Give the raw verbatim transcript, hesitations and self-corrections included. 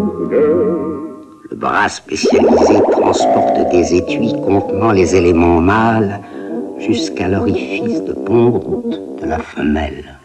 Le bras spécialisé transporte des étuis contenant les éléments mâles jusqu'à l'orifice de ponte de la femelle.